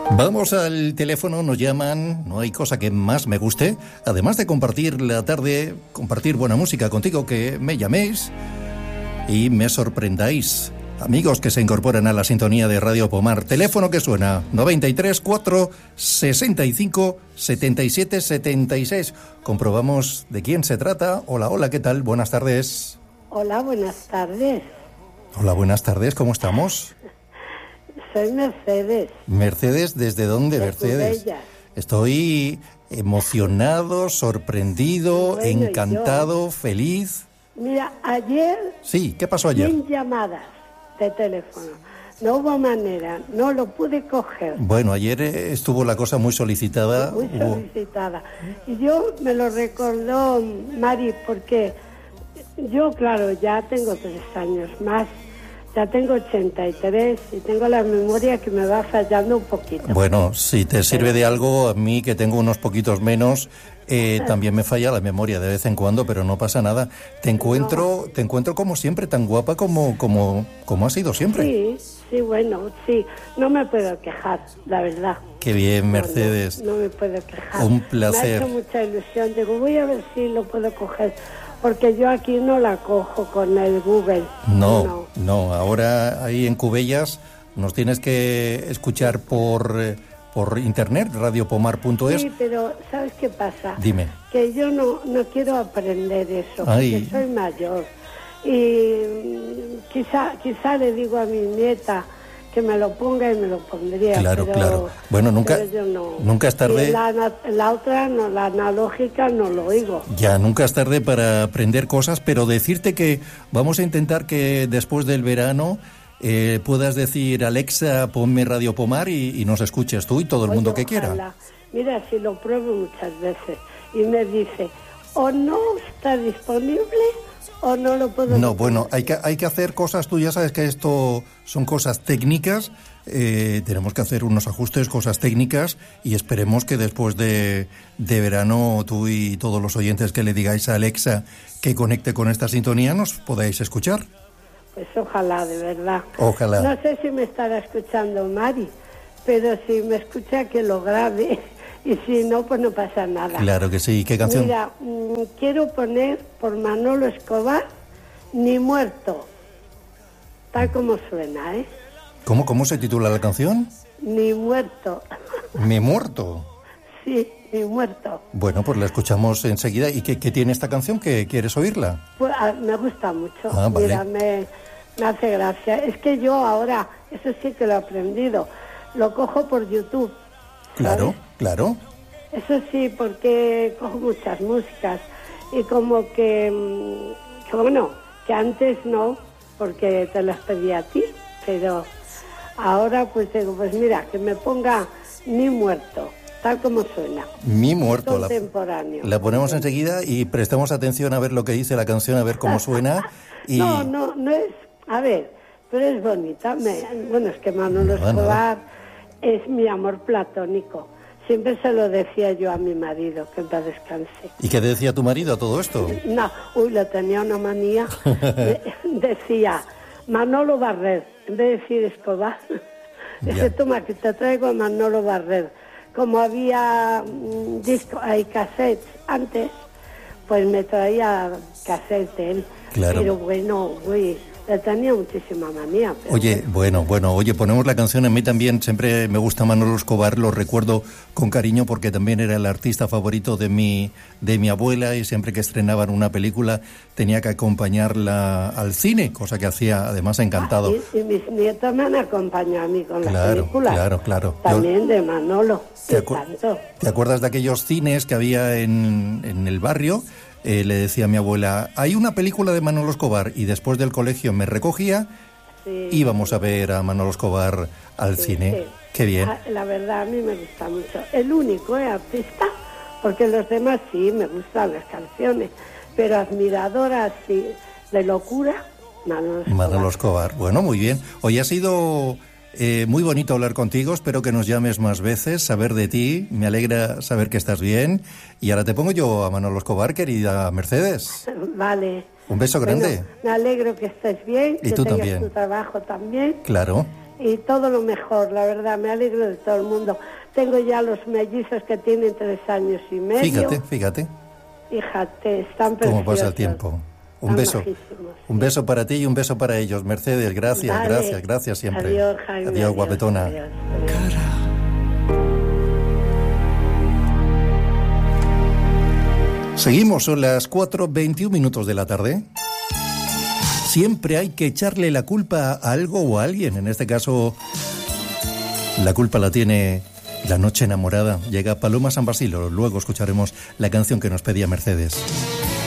Vamos al teléfono, nos llaman, no hay cosa que más me guste, además de compartir la tarde, compartir buena música contigo, que me llaméis y me sorprendáis. Amigos que se incorporan a la sintonía de Radio Pomar, teléfono que suena 93 4 65 77 76. Comprobamos de quién se trata. Hola, hola, ¿qué tal? Buenas tardes. Hola, buenas tardes. Hola, buenas tardes, ¿cómo estamos? Soy Mercedes. Mercedes, ¿desde dónde, de Mercedes? Cubellas. Estoy emocionado, sorprendido, Bueno, encantado, feliz. Mira, ayer... Sí, ¿qué pasó ayer? 100 llamadas de teléfono. No hubo manera, no lo pude coger. Bueno, ayer estuvo la cosa muy solicitada. Muy solicitada. Y yo me lo recordó Mari, porque yo, claro, ya tengo 3 años más. Ya tengo 83 y tengo la memoria que me va fallando un poquito. Bueno, si te sirve de algo, a mí que tengo unos poquitos menos, también me falla la memoria de vez en cuando, pero no pasa nada. Te encuentro como siempre, tan guapa como has sido siempre. Sí, bueno, sí. No me puedo quejar, la verdad. Qué bien, Mercedes. No me puedo quejar. Un placer. Me ha hecho mucha ilusión. Digo, voy a ver si lo puedo coger. Porque yo aquí no la cojo con el Google. No. Ahora ahí en Cubellas nos tienes que escuchar por internet, radiopomar.es. Sí, pero ¿sabes qué pasa? Dime. Que yo no quiero aprender eso, porque soy mayor. Y quizá le digo a mi nieta que me lo ponga y me lo pondría. Claro. Bueno, nunca es tarde. Y la otra, no, la analógica, no lo oigo. Ya, nunca es tarde para aprender cosas, pero decirte que vamos a intentar que después del verano puedas decir, Alexa, ponme Radio Pomar y nos escuches tú y todo el mundo que quiera. Mira, si lo pruebo muchas veces y me dice, o no está disponible o no lo puedo... No, bueno, hay que hacer cosas, tú ya sabes que esto son cosas técnicas, tenemos que hacer unos ajustes, cosas técnicas, y esperemos que después de verano tú y todos los oyentes que le digáis a Alexa que conecte con esta sintonía nos podáis escuchar. Pues ojalá, de verdad. Ojalá. No sé si me estará escuchando Mari, pero si me escucha que lo grabe. Y si no, pues no pasa nada. Claro que sí. ¿Qué canción? Mira, quiero poner por Manolo Escobar, Ni muerto. Tal como suena, ¿eh? ¿Cómo se titula la canción? Ni muerto. ¿Me muerto? Sí, ni muerto. Bueno, pues la escuchamos enseguida. ¿Y qué tiene esta canción? ¿Que quieres oírla? Pues me gusta mucho. Vale. Mira, me hace gracia. Es que yo ahora, eso sí que lo he aprendido, lo cojo por YouTube. ¿Sabes? Claro. Eso sí, porque cojo muchas músicas y como que bueno, que antes no, porque te las pedía a ti, pero ahora pues digo, pues mira, que me ponga Ni muerto, tal como suena. Mi muerto. Contemporáneo. La ponemos enseguida y prestemos atención a ver lo que dice la canción, a ver cómo suena. Y... No es, a ver, pero es bonita. Bueno, es que Manolo Escobar es mi amor platónico. Siempre se lo decía yo a mi marido, que en paz descanse. ¿Y qué decía tu marido a todo esto? No, le tenía una manía. Decía, Manolo Barrer, en vez de decir Escobar. Dice, toma, que te traigo a Manolo Barrer. Como había cassettes antes, pues me traía cassettes de él. Claro. Pero bueno, le tenía muchísima manía. Pero oye, bueno, ponemos la canción. A mí también siempre me gusta Manolo Escobar, lo recuerdo con cariño porque también era el artista favorito de mi abuela, y siempre que estrenaban una película tenía que acompañarla al cine, cosa que hacía además encantado. Y mis nietos me han acompañado a mí con las películas. Claro. También de Manolo. ¿Te acuerdas de aquellos cines que había en el barrio? Le decía a mi abuela, hay una película de Manolo Escobar, y después del colegio me recogía, íbamos a ver a Manolo Escobar al cine. Sí. Qué bien. La verdad, a mí me gusta mucho. El único artista, porque los demás sí, me gustan las canciones, pero admiradora así de locura, Manolo Escobar. Bueno, muy bien. Hoy ha sido muy bonito hablar contigo, espero que nos llames más veces, saber de ti, me alegra saber que estás bien. Y ahora te pongo yo a Manolo Escobar, querida Mercedes. Vale. Un beso grande. Bueno, me alegro que estés bien, y que tú tengas también. tu trabajo también. Claro. y todo lo mejor, la verdad, me alegro de todo el mundo. Tengo ya los mellizos que tienen 3 años y medio. Fíjate. Fíjate, están preciosos. Cómo pasa el tiempo. Un beso. Un beso para ti y un beso para ellos. Mercedes, gracias, Vale. gracias siempre. Adiós, Jaime. Adiós, guapetona. Adiós. Seguimos, son las 4:21 de la tarde. Siempre hay que echarle la culpa a algo o a alguien. En este caso, la culpa la tiene La Noche Enamorada. Llega Paloma San Basilio. Luego escucharemos la canción que nos pedía Mercedes.